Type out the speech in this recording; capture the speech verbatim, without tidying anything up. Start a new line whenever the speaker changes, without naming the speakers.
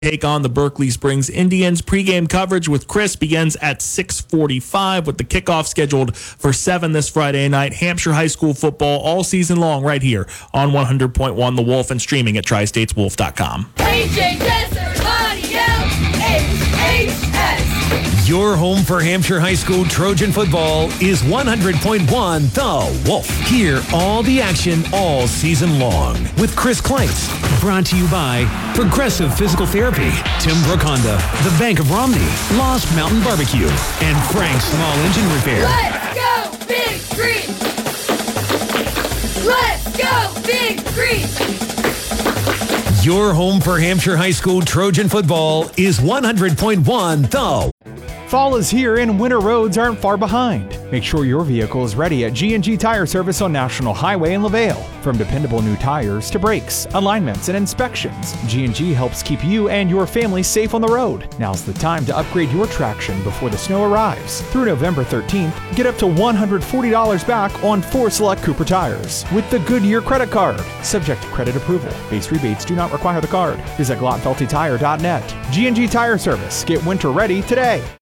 take on the Berkeley Springs Indians. Pre-game coverage with Chris begins at six forty-five with the kickoff scheduled for seven this Friday night. Hampshire High School football all season long right here on one hundred point one The Wolf and streaming at tri states wolf dot com.
A J Desert Audio, H H S.
Your home for Hampshire High School Trojan football is one hundred point one The Wolf. Hear all the action all season long with Chris Kleitz. Brought to you by Progressive Physical Therapy, Tim Broconda, the Bank of Romney, Lost Mountain Barbecue, and Frank's Small Engine Repair.
Let's go, Big Green! Let's go, Big Green!
Your home for Hampshire High School Trojan football is one hundred point one The
Fall is here and winter roads aren't far behind. Make sure your vehicle is ready at G and G Tire Service on National Highway in LaVale. From dependable new tires to brakes, alignments, and inspections, G and G helps keep you and your family safe on the road. Now's the time to upgrade your traction before the snow arrives. Through November thirteenth, get up to one hundred forty dollars back on four select Cooper tires with the Goodyear credit card. Subject to credit approval. Base rebates do not require the card. Visit glotfelty tire dot net. G and G Tire Service. Get winter ready today.